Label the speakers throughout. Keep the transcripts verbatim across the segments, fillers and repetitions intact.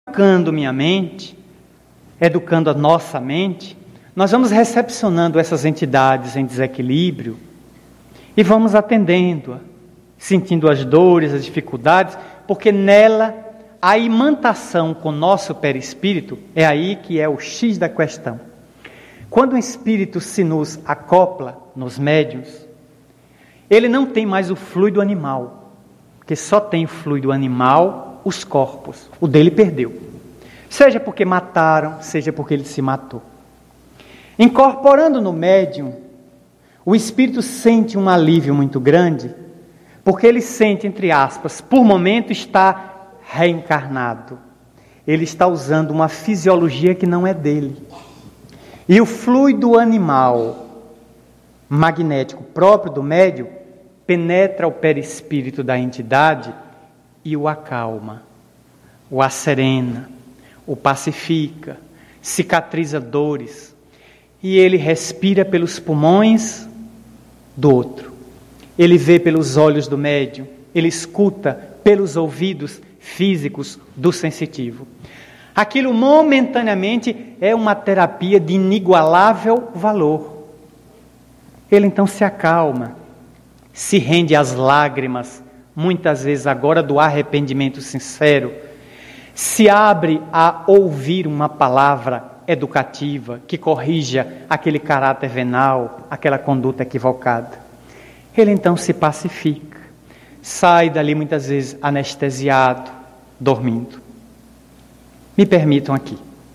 Speaker 1: educando minha mente, educando a nossa mente, nós vamos recepcionando essas entidades em desequilíbrio e vamos atendendo-a, sentindo as dores, as dificuldades, porque nela a imantação com o nosso perispírito é aí que é o X da questão. Quando o espírito se nos acopla nos médiuns, ele não tem mais o fluido animal, porque só tem o fluido animal os corpos. O dele perdeu. Seja porque mataram, seja porque ele se matou. Incorporando no médium, o espírito sente um alívio muito grande, porque ele sente, entre aspas, por momento está reencarnado. Ele está usando uma fisiologia que não é dele. E o fluido animal magnético próprio do médium penetra o perispírito da entidade e o acalma, o asserena, o pacifica, cicatriza dores, e ele respira pelos pulmões do outro. Ele vê pelos olhos do médium, ele escuta pelos ouvidos físicos do sensitivo. Aquilo momentaneamente é uma terapia de inigualável valor. Ele então se acalma, se rende às lágrimas, muitas vezes agora do arrependimento sincero, se abre a ouvir uma palavra educativa que corrija aquele caráter venal, aquela conduta equivocada. Ele então se pacifica, sai dali muitas vezes anestesiado, dormindo. Me permitam aqui.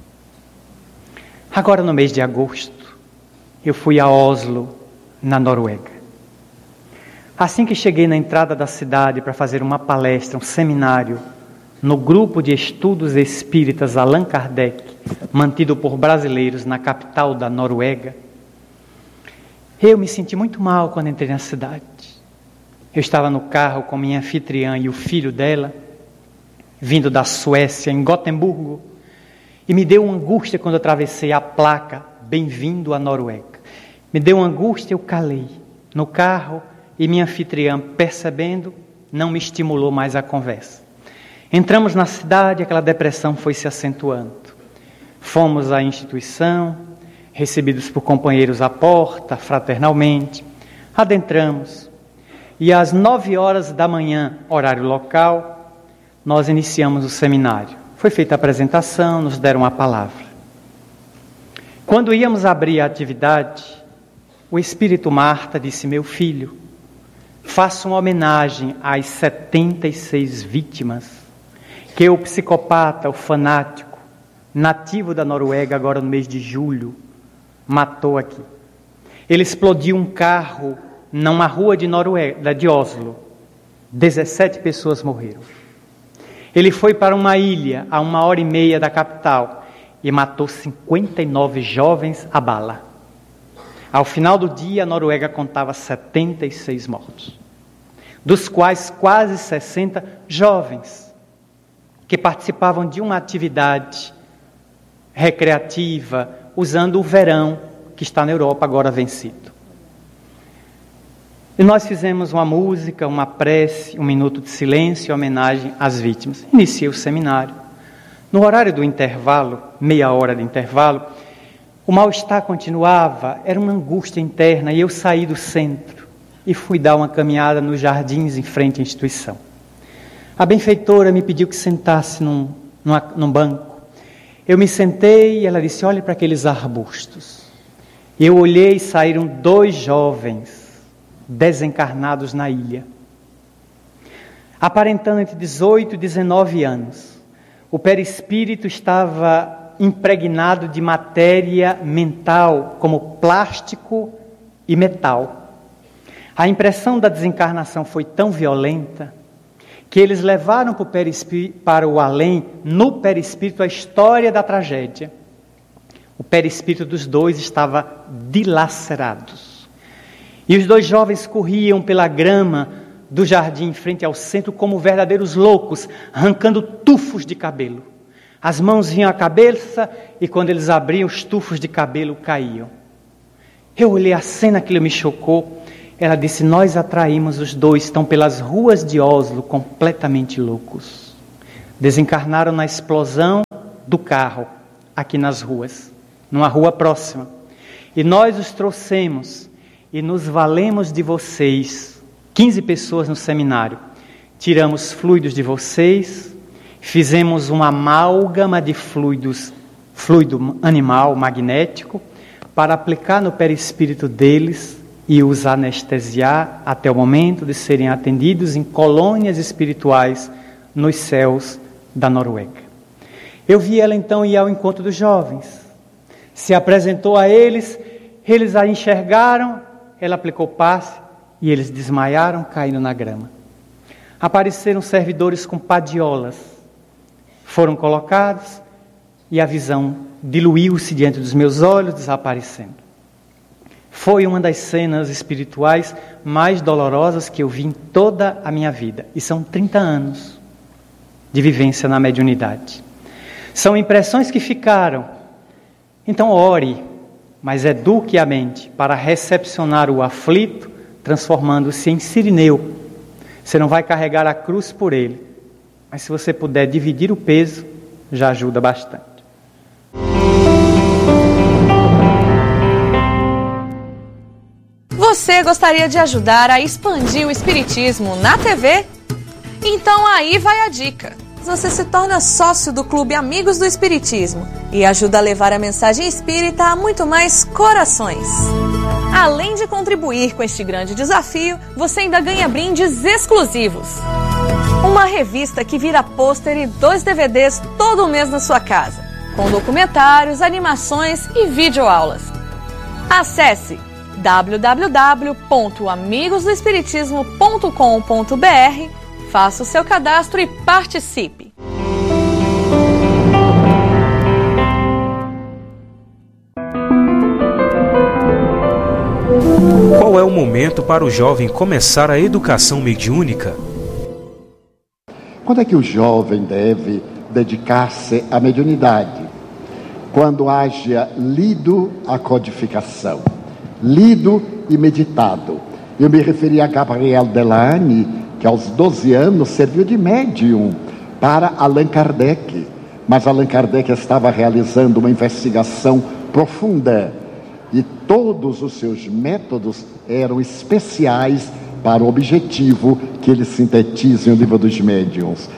Speaker 1: Agora no mês de agosto, eu fui a Oslo, na Noruega. Assim que cheguei na entrada da cidade para fazer uma palestra, um seminário, no grupo de estudos espíritas Allan Kardec, mantido por brasileiros na capital da Noruega, eu me senti muito mal quando entrei na cidade. Eu estava no carro com minha anfitriã e o filho dela, vindo da Suécia, em Gotemburgo, e me deu uma angústia quando eu atravessei a placa, bem-vindo à Noruega. Me deu uma angústia, eu calei no carro, e minha anfitriã, percebendo, não me estimulou mais a conversa. Entramos na cidade, aquela depressão foi se acentuando. Fomos à instituição, recebidos por companheiros à porta, fraternalmente, adentramos, e às nove horas da manhã, horário local, nós iniciamos o seminário. Foi feita a apresentação, nos deram a palavra. Quando íamos abrir a atividade, o espírito Marta disse: meu filho, faça uma homenagem às setenta e seis vítimas que o psicopata, o fanático, nativo da Noruega, agora no mês de julho, matou aqui. Ele explodiu um carro numa rua de Noruega, de Oslo. dezessete pessoas morreram. Ele foi para uma ilha a uma hora e meia da capital e matou cinquenta e nove jovens a bala. Ao final do dia, a Noruega contava setenta e seis mortos, dos quais quase sessenta jovens, que participavam de uma atividade recreativa, usando o verão que está na Europa agora vencido. E nós fizemos uma música, uma prece, um minuto de silêncio em homenagem às vítimas. Iniciei o seminário. No horário do intervalo, meia hora de intervalo, o mal-estar continuava, era uma angústia interna, e eu saí do centro e fui dar uma caminhada nos jardins em frente à instituição. A benfeitora me pediu que sentasse num, numa, num banco. Eu me sentei e ela disse: olhe para aqueles arbustos. E eu olhei e saíram dois jovens desencarnados na ilha, aparentando entre dezoito e dezenove anos. O perispírito estava impregnado de matéria mental, como plástico e metal. A impressão da desencarnação foi tão violenta que eles levaram para o, perispírito, para o além, no perispírito, a história da tragédia. O perispírito dos dois estava dilacerado. E os dois jovens corriam pela grama do jardim em frente ao centro como verdadeiros loucos, arrancando tufos de cabelo. As mãos vinham à cabeça e quando eles abriam, os tufos de cabelo caíam. Eu olhei a cena, aquilo me chocou. Ela disse: nós atraímos os dois, estão pelas ruas de Oslo completamente loucos. Desencarnaram na explosão do carro, aqui nas ruas, numa rua próxima. E nós os trouxemos e nos valemos de vocês, quinze pessoas no seminário. Tiramos fluidos de vocês, fizemos uma amálgama de fluidos, fluido animal, magnético, para aplicar no perispírito deles e os anestesiar até o momento de serem atendidos em colônias espirituais nos céus da Noruega. Eu vi ela então ir ao encontro dos jovens, se apresentou a eles, eles a enxergaram, ela aplicou passe e eles desmaiaram caindo na grama. Apareceram servidores com padiolas, foram colocados e a visão diluiu-se diante dos meus olhos, desaparecendo. Foi uma das cenas espirituais mais dolorosas que eu vi em toda a minha vida. E são trinta anos de vivência na mediunidade. São impressões que ficaram. Então ore, mas eduque a mente para recepcionar o aflito, transformando-se em sirineu. Você não vai carregar a cruz por ele, mas se você puder dividir o peso, já ajuda bastante.
Speaker 2: Você gostaria de ajudar a expandir o Espiritismo na T V? Então aí vai a dica. Você se torna sócio do Clube Amigos do Espiritismo e ajuda a levar a mensagem espírita a muito mais corações. Além de contribuir com este grande desafio, você ainda ganha brindes exclusivos. Uma revista que vira pôster e dois D V Ds todo mês na sua casa, com documentários, animações e videoaulas. Acesse w w w ponto amigos do espiritismo ponto com ponto b r, faça o seu cadastro e participe.
Speaker 3: Qual é o momento para o jovem começar a educação mediúnica?
Speaker 4: Quando é que o jovem deve dedicar-se à mediunidade? Quando haja lido a codificação, lido e meditado. Eu me referi a Gabriel Delany, que aos doze anos serviu de médium para Allan Kardec, mas Allan Kardec estava realizando uma investigação profunda e todos os seus métodos eram especiais para o objetivo que ele sintetiza em O Livro dos Médiuns.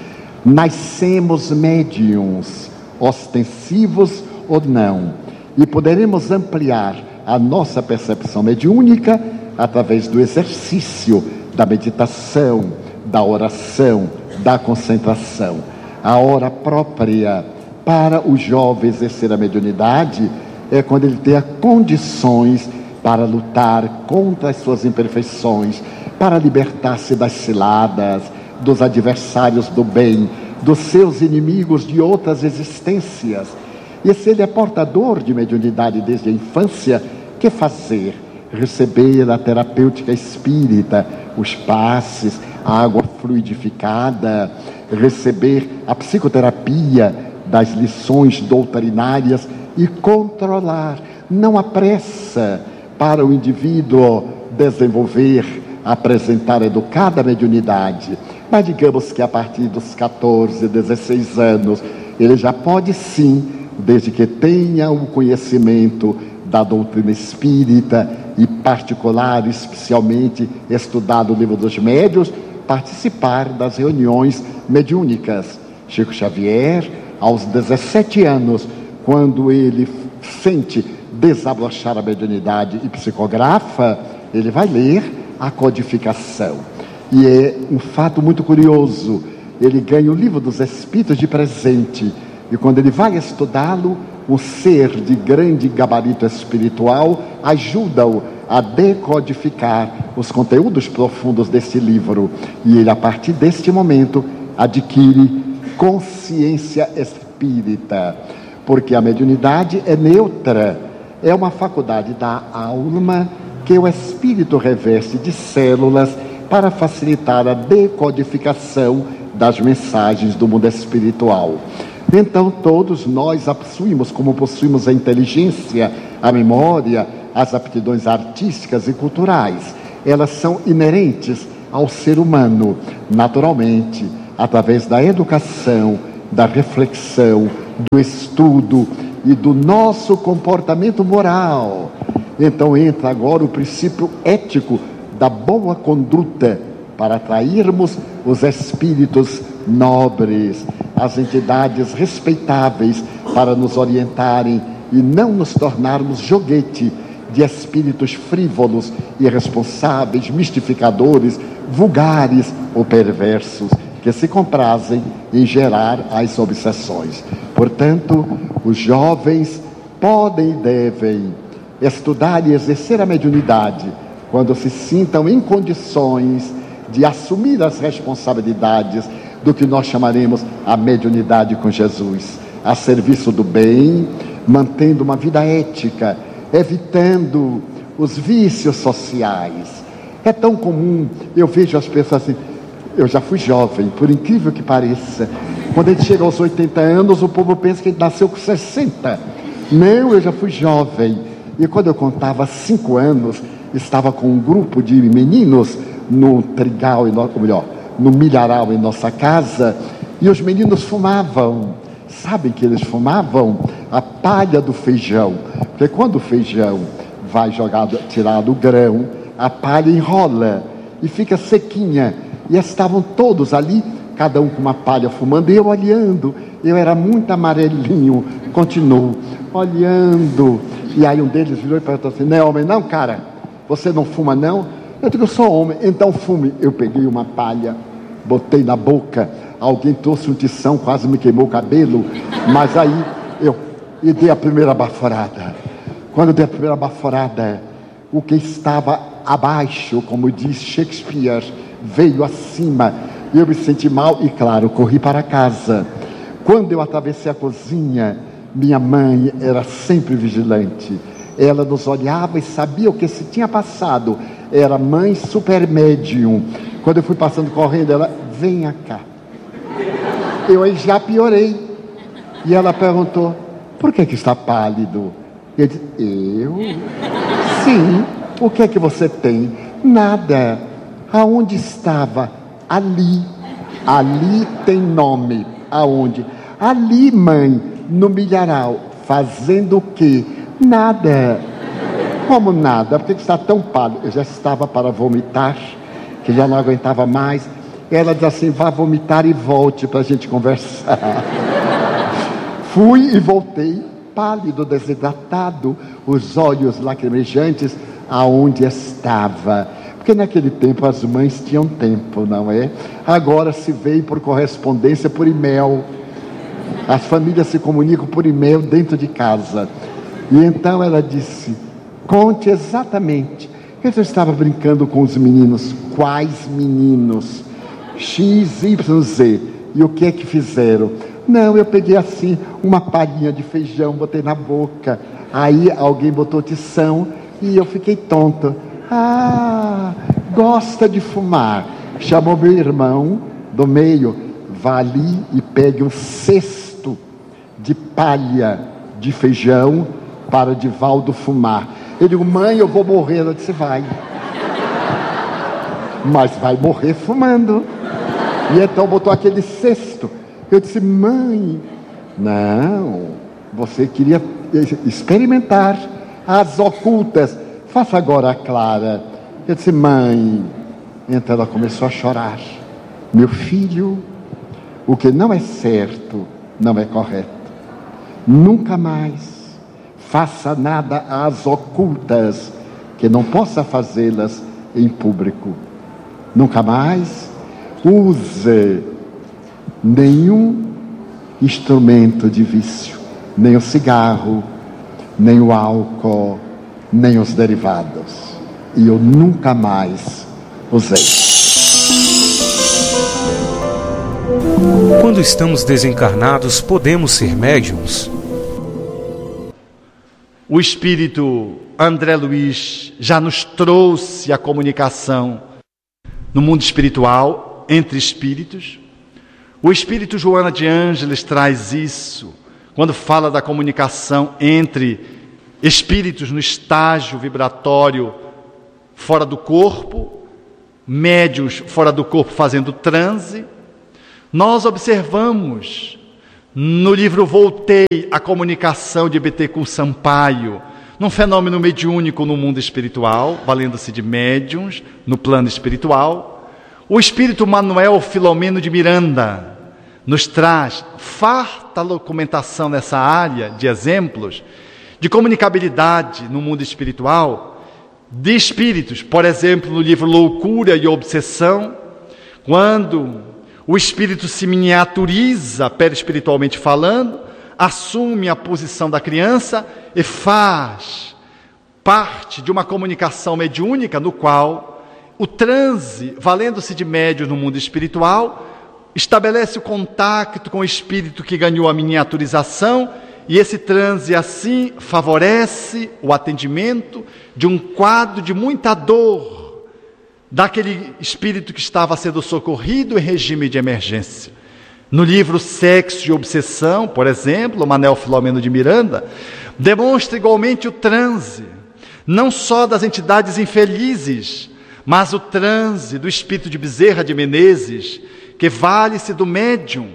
Speaker 4: Nascemos médiuns, ostensivos ou não, e poderemos ampliar a nossa percepção mediúnica através do exercício da meditação, da oração, da concentração. A hora própria para o jovem exercer a mediunidade é quando ele tem condições para lutar contra as suas imperfeições, para libertar-se das ciladas, dos adversários do bem, dos seus inimigos de outras existências. E se ele é portador de mediunidade desde a infância, que fazer? Receber a terapêutica espírita, os passes, a água fluidificada, receber a psicoterapia das lições doutrinárias e controlar. Não há pressa para o indivíduo desenvolver, apresentar educada mediunidade. Mas digamos que a partir dos catorze, dezesseis anos, ele já pode sim, desde que tenha o conhecimento da doutrina espírita e particular, especialmente estudado o Livro dos Médiuns, participar das reuniões mediúnicas. Chico Xavier, aos dezessete anos, quando ele sente desabrochar a mediunidade e psicografa, ele vai ler a codificação. E é um fato muito curioso, ele ganha o Livro dos Espíritos de presente, e quando ele vai estudá-lo, um ser de grande gabarito espiritual ajuda-o a decodificar os conteúdos profundos desse livro. E ele, a partir deste momento, adquire consciência espírita. Porque a mediunidade é neutra, é uma faculdade da alma que o espírito reveste de células para facilitar a decodificação das mensagens do mundo espiritual. Então todos nós a possuímos, como possuímos a inteligência, a memória, as aptidões artísticas e culturais. Elas são inerentes ao ser humano. Naturalmente, através da educação da reflexão, do estudo e do nosso comportamento moral. Então entra agora o princípio ético da boa conduta para atrairmos os espíritos nobres, as entidades respeitáveis para nos orientarem e não nos tornarmos joguete de espíritos frívolos, irresponsáveis, mistificadores, vulgares ou perversos, que se comprazem em gerar as obsessões. Portanto, os jovens podem e devem estudar e exercer a mediunidade quando se sintam em condições de assumir as responsabilidades do que nós chamaremos a mediunidade com Jesus, a serviço do bem, mantendo uma vida ética, evitando os vícios sociais. É tão comum, eu vejo as pessoas assim, eu já fui jovem, por incrível que pareça, quando a gente chega aos oitenta anos, o povo pensa que a gente nasceu com sessenta. Não, eu já fui jovem. E quando eu contava cinco anos, estava com um grupo de meninos no trigal, ou melhor, no milharal em nossa casa, e os meninos fumavam. Sabem que eles fumavam? A palha do feijão. Porque quando o feijão vai jogado, tirado o grão, a palha enrola e fica sequinha. E estavam todos ali, cada um com uma palha fumando, e eu olhando. Eu era muito amarelinho, continuo olhando. E aí um deles virou e perguntou assim: não é homem não, cara? Você não fuma não? Eu digo: eu sou homem. Então fume. Eu peguei uma palha, botei na boca. Alguém trouxe um tição, quase me queimou o cabelo. Mas aí eu e dei a primeira baforada. Quando eu dei a primeira baforada, o que estava abaixo, como diz Shakespeare, veio acima. Eu me senti mal e, claro, corri para casa. Quando eu atravessei a cozinha, minha mãe era sempre vigilante. Ela nos olhava e sabia o que se tinha passado. Era mãe super médium. Quando eu fui passando correndo, ela: venha cá. Eu aí já piorei. E ela perguntou: por que que está pálido? Eu disse: eu? Sim. O que é que você tem? Nada. Aonde estava? Ali. Ali tem nome. Aonde? Ali, mãe, no milharal. Fazendo o quê? Nada. Como nada? Por que está tão pálido? Eu já estava para vomitar, que já não aguentava mais. Ela diz assim: vá vomitar e volte para a gente conversar. Fui e voltei, pálido, desidratado, os olhos lacrimejantes, aonde estava. Porque naquele tempo as mães tinham tempo, não é? Agora se veio por correspondência, por e-mail. As famílias se comunicam por e-mail dentro de casa. E então ela disse: conte exatamente. Eu estava brincando com os meninos. Quais meninos? X, Y, Z. E o que é que fizeram? Não, eu peguei assim uma palhinha de feijão, botei na boca. Aí alguém botou tição e eu fiquei tonto. Ah, gosta de fumar. Chamou meu irmão do meio: vá ali e pegue um cesto de palha de feijão para Divaldo fumar. Eu digo: mãe, eu vou morrer. Ela disse: vai. Mas vai morrer fumando. E então botou aquele cesto. Eu disse: mãe, não, você queria experimentar as ocultas. Faça agora a clara. Eu disse: mãe. Então ela começou a chorar. Meu filho, o que não é certo não é correto. Nunca mais faça nada às ocultas que não possa fazê-las em público. Nunca mais use nenhum instrumento de vício, nem o cigarro, nem o álcool, nem os derivados. E eu nunca mais usei.
Speaker 3: Quando estamos desencarnados, podemos ser médiums?
Speaker 5: O espírito André Luiz já nos trouxe a comunicação no mundo espiritual, entre espíritos. O espírito Joana de Ângeles traz isso quando fala da comunicação entre espíritos no estágio vibratório fora do corpo, médiuns fora do corpo fazendo transe. Nós observamos no livro Voltei, a comunicação de Bittencourt Sampaio, num fenômeno mediúnico no mundo espiritual, valendo-se de médiuns no plano espiritual. O espírito Manuel Filomeno de Miranda nos traz farta documentação nessa área de exemplos de comunicabilidade no mundo espiritual de espíritos. Por exemplo, no livro Loucura e Obsessão, quando o espírito se miniaturiza, perispiritualmente falando, assume a posição da criança e faz parte de uma comunicação mediúnica no qual o transe, valendo-se de médios no mundo espiritual, estabelece o contato com o espírito que ganhou a miniaturização, e esse transe assim favorece o atendimento de um quadro de muita dor daquele espírito que estava sendo socorrido em regime de emergência. No livro Sexo e Obsessão, por exemplo, Manuel Filomeno de Miranda demonstra igualmente o transe, não só das entidades infelizes, mas o transe do espírito de Bezerra de Menezes, que vale-se do médium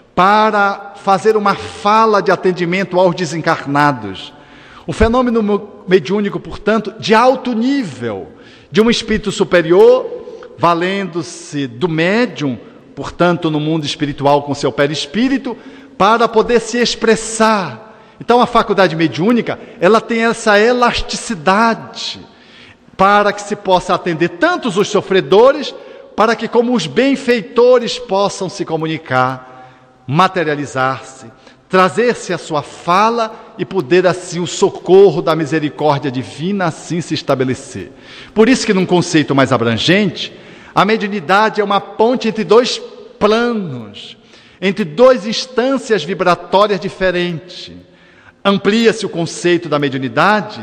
Speaker 5: para fazer uma fala de atendimento aos desencarnados. O fenômeno mediúnico, portanto, de alto nível, de um espírito superior, valendo-se do médium, portanto, no mundo espiritual com seu perispírito, para poder se expressar. Então, a faculdade mediúnica, ela tem essa elasticidade para que se possa atender tantos os sofredores, para que como os benfeitores possam se comunicar, materializar-se, trazer-se a sua fala e poder assim o socorro da misericórdia divina assim se estabelecer. Por isso que num conceito mais abrangente, a mediunidade é uma ponte entre dois planos, entre duas instâncias vibratórias diferentes. Amplia-se o conceito da mediunidade,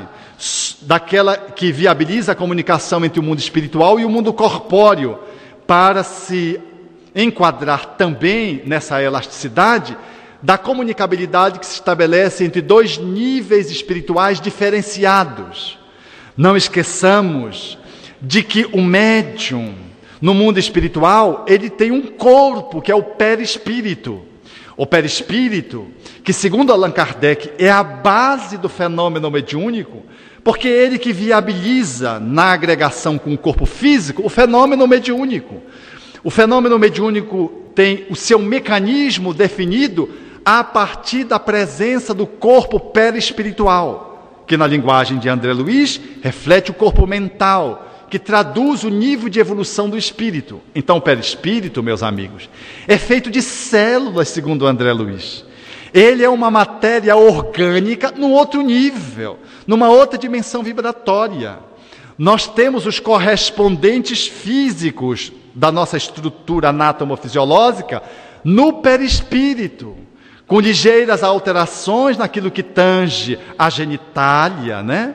Speaker 5: daquela que viabiliza a comunicação entre o mundo espiritual e o mundo corpóreo, para se enquadrar também nessa elasticidade da comunicabilidade que se estabelece entre dois níveis espirituais diferenciados. Não esqueçamos de que o médium, no mundo espiritual, ele tem um corpo que é o perispírito. O perispírito, que segundo Allan Kardec é a base do fenômeno mediúnico, porque é ele que viabiliza na agregação com o corpo físico o fenômeno mediúnico. O fenômeno mediúnico tem o seu mecanismo definido a partir da presença do corpo perispiritual, que na linguagem de André Luiz reflete o corpo mental, que traduz o nível de evolução do espírito. Então o perispírito, meus amigos, é feito de células, segundo André Luiz. Ele é uma matéria orgânica num outro nível, numa outra dimensão vibratória. Nós temos os correspondentes físicos da nossa estrutura anatomofisiológica no perispírito, com ligeiras alterações naquilo que tange a genitália, né?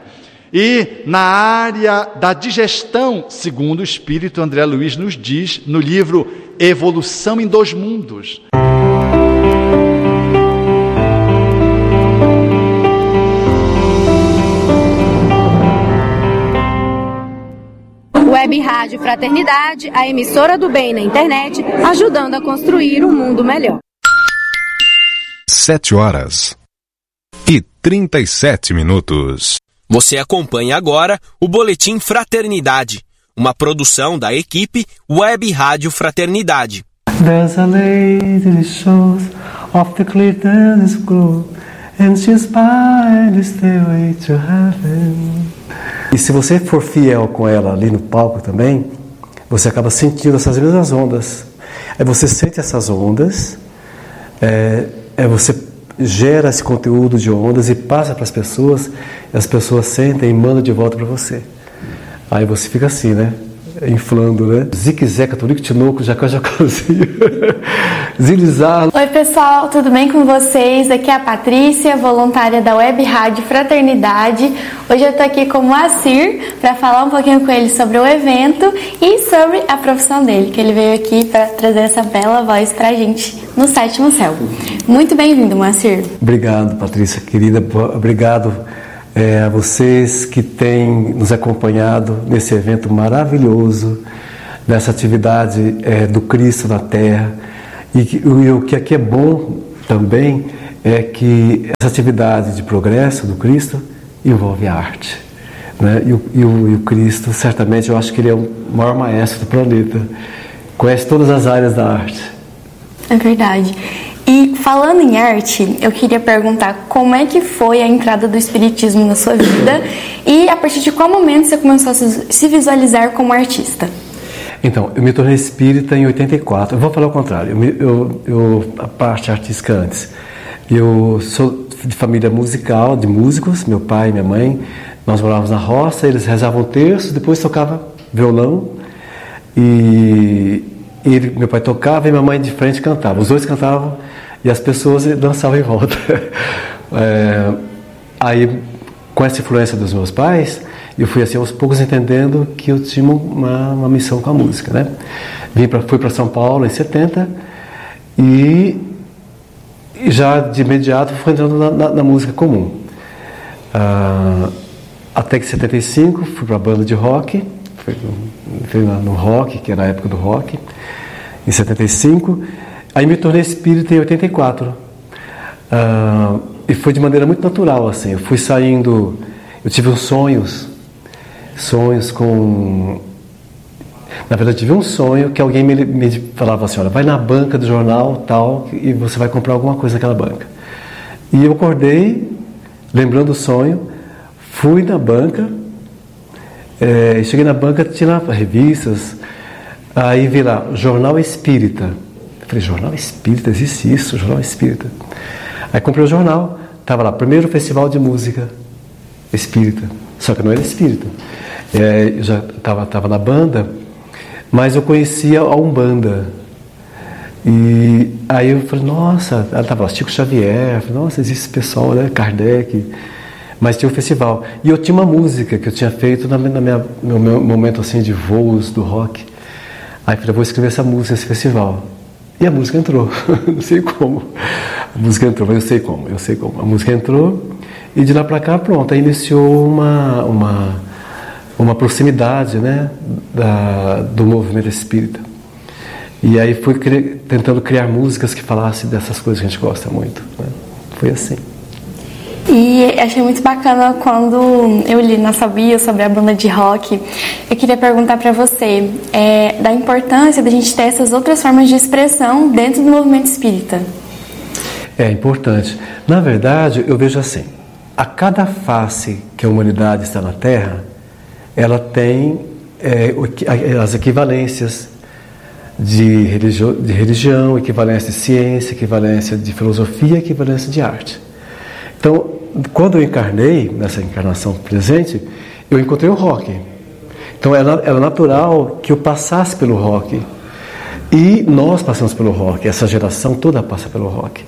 Speaker 5: E na área da digestão, segundo o espírito André Luiz nos diz no livro Evolução em Dois Mundos.
Speaker 6: Web Rádio Fraternidade, a emissora do bem na internet, ajudando a construir um mundo melhor.
Speaker 7: Sete horas e trinta e sete minutos.
Speaker 8: Você acompanha agora o Boletim Fraternidade, uma produção da equipe Web Rádio Fraternidade.
Speaker 9: There's a lady that shows off the cliff that is blue, and she's by the stairway to heaven. E se você for fiel com ela ali no palco também, você acaba sentindo essas mesmas ondas. Aí você sente essas ondas, é, é você gera esse conteúdo de ondas e passa para as pessoas, e as pessoas sentem e mandam de volta para você. Aí você fica assim, né? Inflando, né? Zique-zeca, turico, tinoco, jacó, jacózinho. Zilizar.
Speaker 10: Oi, pessoal, tudo bem com vocês? Aqui é a Patrícia, voluntária da Web Rádio Fraternidade. Hoje eu tô aqui com o Moacir para falar um pouquinho com ele sobre o evento e sobre a profissão dele, que ele veio aqui para trazer essa bela voz pra gente no Sétimo Céu. Muito bem-vindo, Moacir.
Speaker 9: Obrigado, Patrícia, querida. Obrigado É, a vocês que têm nos acompanhado nesse evento maravilhoso, nessa atividade é, do Cristo na Terra. E, e o que aqui é bom também é que essa atividade de progresso do Cristo envolve a arte. Né? E, o, e, o, e o Cristo, certamente, eu acho que ele é o maior maestro do planeta. Conhece todas as áreas da arte.
Speaker 10: É verdade. E falando em arte, eu queria perguntar como é que foi a entrada do Espiritismo na sua vida e a partir de qual momento você começou a se visualizar como artista?
Speaker 9: Então, eu me tornei espírita em oitenta e quatro. Eu vou falar o contrário. Eu, eu, eu, a parte artística antes. Eu sou de família musical, de músicos, meu pai e minha mãe. Nós morávamos na roça, eles rezavam terços, depois tocava violão. E ele, meu pai tocava e minha mãe de frente cantava. Os dois cantavam e as pessoas dançavam em volta. É, aí, com essa influência dos meus pais, eu fui assim aos poucos entendendo que eu tinha uma, uma missão com a música, né? Vim pra, fui para São Paulo em setenta e, e já de imediato fui entrando na, na, na música comum. Ah, até que em setenta e cinco fui para a banda de rock, fui, fui no rock, que era a época do rock, em setenta e cinco. Aí me tornei espírita em oitenta e quatro. Ah, e foi de maneira muito natural, assim. Eu fui saindo, eu tive uns sonhos, sonhos com... Na verdade, eu tive um sonho que alguém me, me falava assim, olha, vai na banca do jornal tal e você vai comprar alguma coisa naquela banca. E eu acordei, lembrando o sonho, fui na banca, é, cheguei na banca, tinha lá revistas, aí vi lá, Jornal Espírita. Eu falei, Jornal Espírita, existe isso, Jornal Espírita. Aí comprei o jornal, estava lá, primeiro festival de música espírita, só que não era espírita. É, eu já estava tava na banda, mas eu conhecia a Umbanda. E aí eu falei, nossa, ela estava lá, Chico Xavier, falei, nossa, existe esse pessoal, né, Kardec. Mas tinha um festival. E eu tinha uma música que eu tinha feito na, na minha, no meu momento assim de voos do rock. Aí eu falei, eu vou escrever essa música nesse festival. E a música entrou, não sei como. A música entrou, mas eu sei como, eu sei como. A música entrou e de lá para cá, pronto, aí iniciou uma, uma, uma proximidade, né, da, do movimento espírita. E aí fui cri, tentando criar músicas que falassem dessas coisas que a gente gosta muito. Né? Foi assim.
Speaker 10: E achei muito bacana quando eu li na Sabia sobre a banda de rock. Eu queria perguntar para você é, da importância da gente ter essas outras formas de expressão dentro do movimento espírita.
Speaker 9: É importante. Na verdade, eu vejo assim, a cada face que a humanidade está na Terra, ela tem é, as equivalências de, religio, de religião, equivalência de ciência, equivalência de filosofia, equivalência de arte. Então, quando eu encarnei, nessa encarnação presente, eu encontrei o rock. Então, era, era natural que eu passasse pelo rock. E nós passamos pelo rock, essa geração toda passa pelo rock.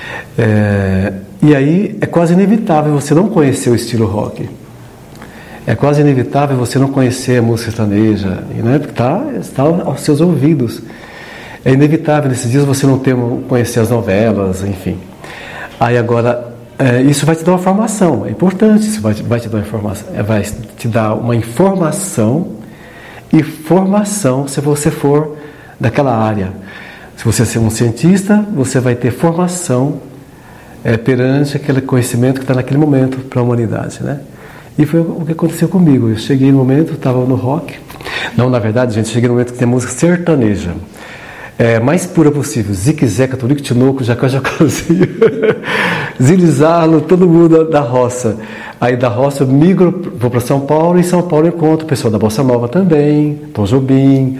Speaker 9: É, e aí é quase inevitável você não conhecer o estilo rock. É quase inevitável você não conhecer a música sertaneja, né? Porque tá, está aos seus ouvidos. É inevitável nesses dias você não ter, conhecer as novelas, enfim. Aí agora... É, isso vai te dar uma formação, é importante, isso vai, vai te dar uma informação, é, vai te dar uma informação e formação se você for daquela área. Se você ser um cientista, você vai ter formação é, perante aquele conhecimento que está naquele momento para a humanidade, né? E foi o que aconteceu comigo. Eu cheguei no momento, estava no rock. Não, na verdade, gente, cheguei no momento que tem música sertaneja. É, mais pura possível, Zique Zeca, Tonico Tinoco, Jacó Jacozinho, Zilizarlo, todo mundo da roça. Aí da roça eu migro, vou para São Paulo, e em São Paulo eu encontro o pessoal da Bossa Nova também, Tom Jobim,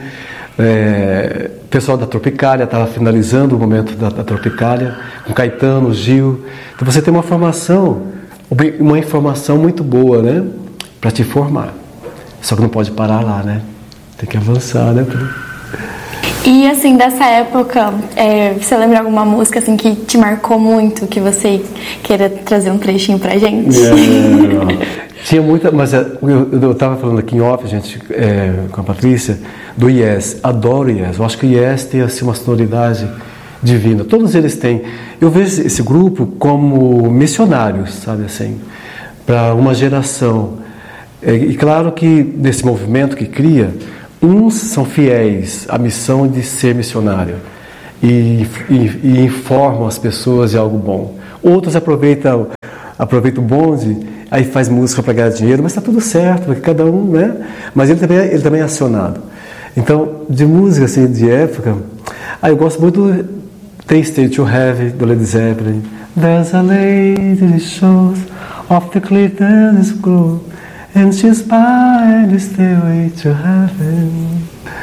Speaker 9: é, pessoal da Tropicália, estava finalizando o momento da, da Tropicália, com Caetano, Gil. Então você tem uma formação, uma informação muito boa, né, para te formar. Só que não pode parar lá, né? Tem que avançar, né?
Speaker 10: E assim, dessa época, é, você lembra alguma música assim que te marcou muito, que você queira trazer um trechinho pra gente?
Speaker 9: É, tinha muita, mas eu estava falando aqui em off, gente, é, com a Patrícia, do Yes. Adoro Yes. Eu acho que o Yes tem assim, uma sonoridade divina. Todos eles têm. Eu vejo esse grupo como missionários, sabe assim, para uma geração. É, e claro que nesse movimento que cria, uns são fiéis à missão de ser missionário e, e, e informam as pessoas de algo bom. Outros aproveitam, aproveitam o bonde, aí faz música para ganhar dinheiro, mas está tudo certo, porque cada um, né? Mas ele também, ele também é acionado. Então, de música assim, de época, ah, eu gosto muito do Tasted to Have, do Led Zeppelin. There's a lady that shows off the cliff and is blue, and she's by the stairway to heaven.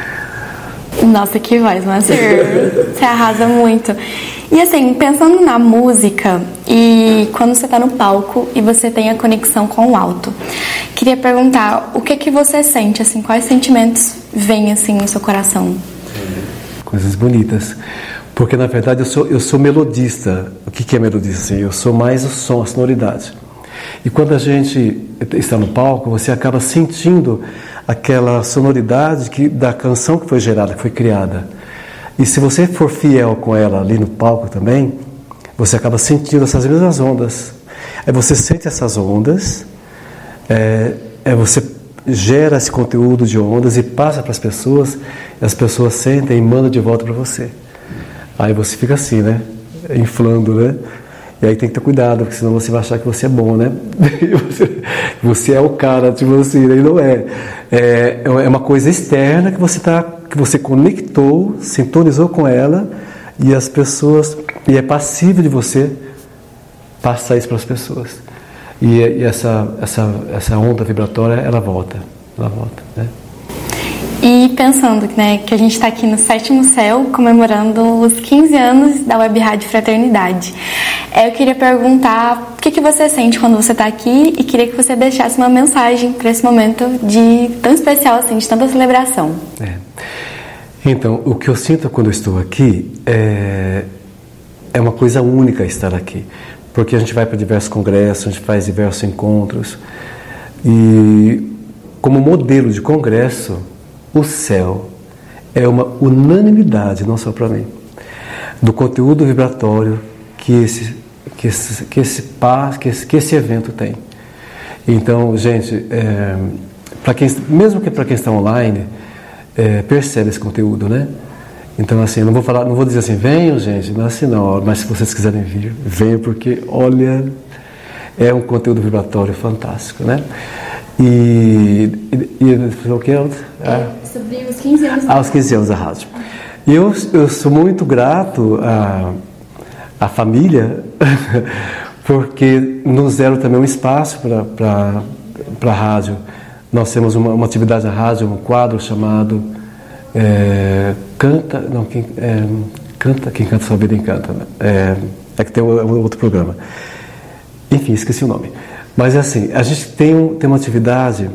Speaker 10: Nossa, que voz, Moacir. Você arrasa muito. E assim, pensando na música e quando você está no palco e você tem a conexão com o alto, queria perguntar o que que você sente, assim, quais sentimentos vêm assim no seu coração?
Speaker 9: Coisas bonitas. Porque na verdade eu sou, eu sou melodista. O que que é melodista? Assim, eu sou mais o som, a sonoridade. E quando a gente está no palco, você acaba sentindo aquela sonoridade que, da canção que foi gerada, que foi criada. E se você for fiel com ela ali no palco também, você acaba sentindo essas mesmas ondas. Aí você sente essas ondas, é, é, você gera esse conteúdo de ondas e passa para as pessoas, e as pessoas sentem e mandam de volta para você. Aí você fica assim, né? Inflando, né? E aí tem que ter cuidado, porque senão você vai achar que você é bom, né? Você, você é o cara, tipo assim, aí não é. É, é uma coisa externa que você, tá, que você conectou, sintonizou com ela, e as pessoas, e é passível de você passar isso para as pessoas. E, e essa, essa, essa onda vibratória, ela volta, ela volta, né?
Speaker 10: E pensando, né, que a gente está aqui no Sétimo Céu, comemorando os quinze anos da Web Rádio Fraternidade. Eu queria perguntar o que, que você sente quando você está aqui e queria que você deixasse uma mensagem para esse momento de tão especial, assim, de tanta celebração.
Speaker 9: É. Então, o que eu sinto quando eu estou aqui é, é uma coisa única estar aqui. Porque a gente vai para diversos congressos, a gente faz diversos encontros. E como modelo de congresso, o céu é uma unanimidade, não só para mim, do conteúdo vibratório que esse, que esse, que esse, que esse, que esse evento tem. Então, gente, é, para quem, mesmo que para quem está online, é, percebe esse conteúdo, né? Então, assim, eu não vou falar, não vou dizer assim, venham, gente, não é assim não, mas se vocês quiserem vir, venham, porque, olha, é um conteúdo vibratório fantástico, né? E, e, e o que é?
Speaker 10: É, sobre os quinze anos.
Speaker 9: Ah, os quinze anos da rádio. E eu, eu sou muito grato à, à família, porque nos deram também um espaço para a rádio. Nós temos uma, uma atividade na rádio, um quadro chamado é, Canta, não, quem, é, canta, quem canta sua vida encanta, né? É, é que tem um, outro programa. Enfim, esqueci o nome. Mas assim, a gente tem, um, tem uma atividade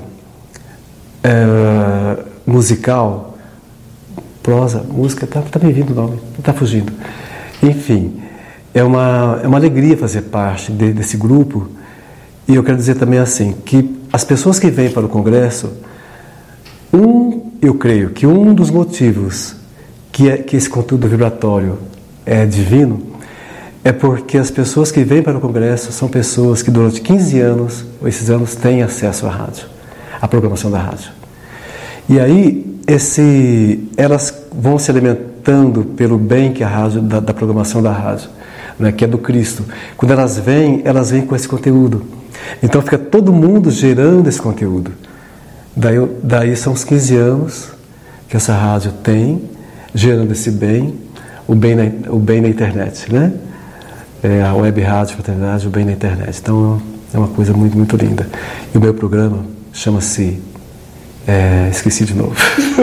Speaker 9: é, musical, prosa, música, está tá me vindo o nome, está fugindo. Enfim, é uma, é uma alegria fazer parte de, desse grupo. E eu quero dizer também assim, que as pessoas que vêm para o congresso, um, eu creio que um dos motivos que, é, que esse conteúdo vibratório é divino, é porque as pessoas que vêm para o congresso são pessoas que durante quinze anos, ou esses anos, têm acesso à rádio, à programação da rádio. E aí, esse, elas vão se alimentando pelo bem que a rádio, da, da programação da rádio, né, que é do Cristo. Quando elas vêm, elas vêm com esse conteúdo. Então fica todo mundo gerando esse conteúdo. Daí, daí são os quinze anos que essa rádio tem, gerando esse bem, o bem na, o bem na internet, né? É a Web Rádio Fraternidade, o bem na internet. Então é uma coisa muito, muito linda. E o meu programa chama-se... É, esqueci de novo.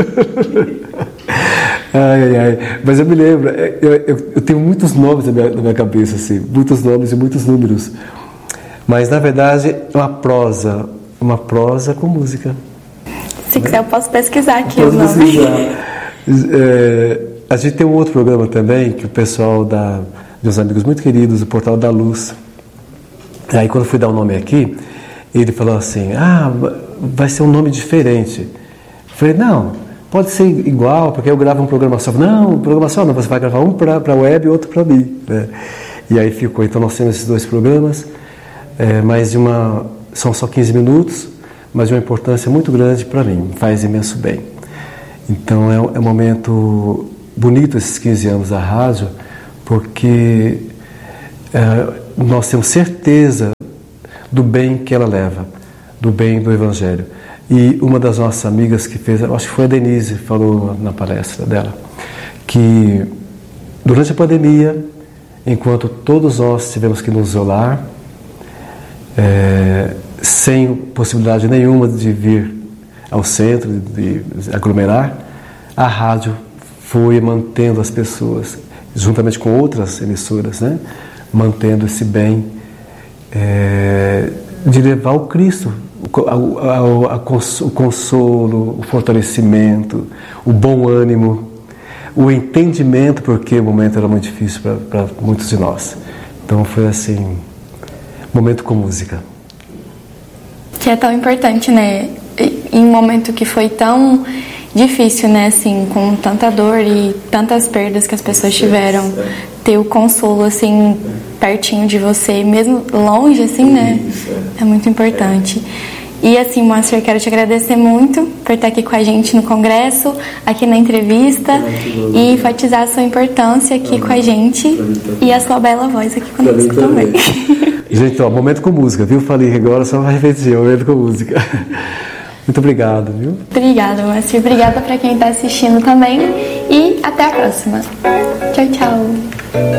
Speaker 9: ai, ai, ai. Mas eu me lembro, eu, eu, eu tenho muitos nomes na minha, na minha cabeça, assim, muitos nomes e muitos números. Mas na verdade é uma prosa, uma prosa com música.
Speaker 10: Se quiser eu posso pesquisar aqui
Speaker 9: eu
Speaker 10: o nome.
Speaker 9: Pesquisar. É, a gente tem um outro programa também, que o pessoal da... meus amigos muito queridos do Portal da Luz. Aí quando eu fui dar o um nome aqui, ele falou assim, ah, vai ser um nome diferente. Eu falei, não, pode ser igual, porque eu gravo um programa só. Não, um programa só não, você vai gravar um para a web e outro para mim. Né? E aí ficou, então nós temos esses dois programas, é, mas de uma, são só quinze minutos, mas de uma importância muito grande para mim, faz imenso bem. Então é, é um momento bonito esses quinze anos da rádio, porque é, nós temos certeza do bem que ela leva, do bem do Evangelho. E uma das nossas amigas que fez, acho que foi a Denise, falou na palestra dela, que durante a pandemia, enquanto todos nós tivemos que nos isolar, é, sem possibilidade nenhuma de vir ao centro, de, de aglomerar, a rádio foi mantendo as pessoas, juntamente com outras emissoras, né, mantendo esse bem é, de levar o Cristo, o, a, a, a cons, o consolo, o fortalecimento, o bom ânimo, o entendimento, porque o momento era muito difícil para muitos de nós. Então foi assim, momento com música.
Speaker 10: Que é tão importante, né? Em um momento que foi tão difícil, né? Assim, com tanta dor e tantas perdas que as pessoas tiveram, ter o consolo, assim, pertinho de você, mesmo longe, assim, né? É muito importante. E assim, Moacir, quero te agradecer muito por estar aqui com a gente no congresso, aqui na entrevista, e enfatizar a sua importância aqui com a gente e a sua bela voz aqui conosco também.
Speaker 9: Gente, ó, momento com música, viu? Falei agora, só vai repetir, momento com música. Muito obrigado, viu?
Speaker 10: Obrigada, Moacir. Obrigada para quem está assistindo também e até a próxima. Tchau, tchau.